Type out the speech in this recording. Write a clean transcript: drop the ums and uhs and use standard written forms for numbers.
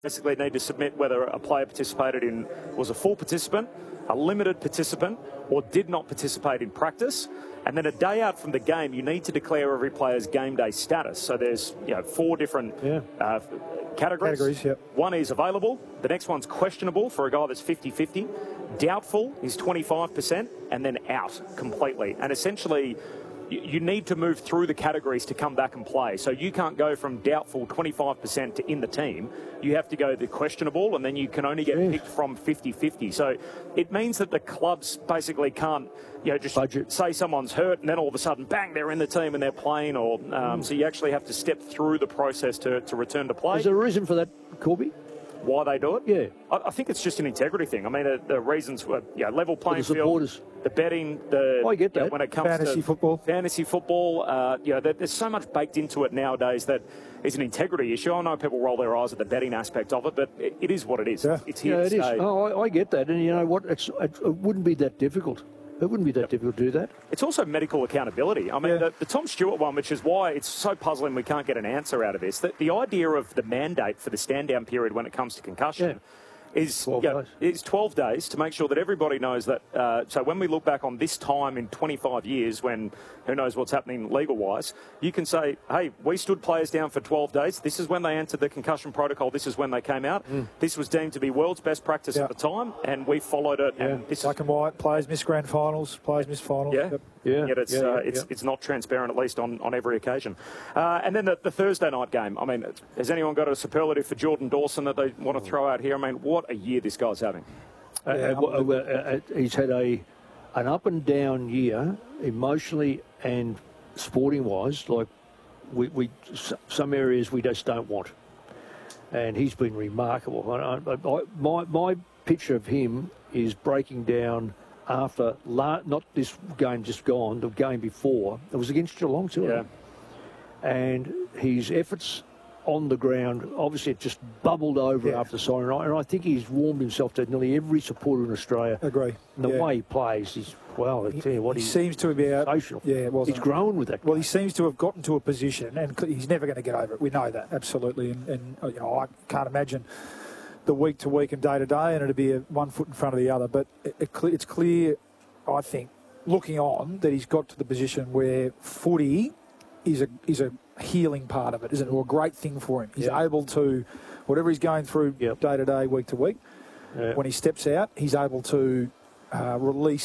basically need to submit whether a player participated in, was a full participant, a limited participant, or did not participate in practice. And then a day out from the game, you need to declare every player's game day status. So there's 4 different categories. Yep. One is available. The next one's questionable for a guy that's 50-50. Doubtful is 25%, and then out completely. And essentially, you need to move through the categories to come back and play. So you can't go from doubtful 25% to in the team. You have to go the questionable, and then you can only get picked from 50-50. So it means that the clubs basically can't, just budget. Say someone's hurt, and then all of a sudden, bang, they're in the team and they're playing. Or so you actually have to step through the process to return to play. Is there a reason for that, Corby? Why they do it? Yeah. I think it's just an integrity thing. I mean, the reasons were level playing field, the betting, I get that. when it comes to fantasy football, there's so much baked into it nowadays that is an integrity issue. I know people roll their eyes at the betting aspect of it, but it is what it is. Yeah. It's here to stay. It is. Oh, I get that, and you know what? It wouldn't be that difficult. It wouldn't be that difficult to do that. It's also medical accountability. I mean, the Tom Stewart one, which is why it's so puzzling we can't get an answer out of this, that the idea of the mandate for the stand-down period when it comes to concussion is 12 days to make sure that everybody knows that. So when we look back on this time in 25 years, when who knows what's happening legal-wise, you can say, hey, we stood players down for 12 days. This is when they entered the concussion protocol. This is when they came out. This was deemed to be world's best practice at the time, and we followed it. And this black and white. Players miss grand finals. Players miss finals. Yet it's not transparent, at least on every occasion. And then the Thursday night game. I mean, has anyone got a superlative for Jordan Dawson that they want to throw out here? I mean, what a year this guy's having. He's had an up and down year, emotionally and sporting wise. Like we some areas we just don't want, and he's been remarkable. My picture of him is breaking down after not this game just gone, the game before. It was against Geelong too. And his efforts on the ground, obviously it just bubbled over after the siren, and I think he's warmed himself to nearly every supporter in Australia. Agree. And the way he plays, I tell you what, he seems to be out. He's grown with that. Well, he seems to have gotten to a position, and he's never going to get over it. We know that, absolutely. And I can't imagine the week to week and day to day, and it'll be one foot in front of the other. But it's clear, I think, looking on, that he's got to the position where footy is a healing part of it, isn't it? Or a great thing for him. He's able to, whatever he's going through day to day, week to week, when he steps out, he's able to release